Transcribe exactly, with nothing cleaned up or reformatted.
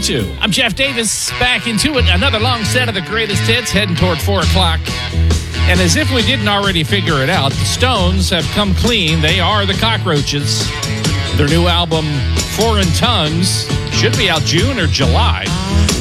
to. I'm Jeff Davis, back into it. Another long set of the greatest hits heading toward four o'clock. And as if we didn't already figure it out, the Stones have come clean. They are the Cockroaches. Their new album, Foreign Tongues, should be out June or July.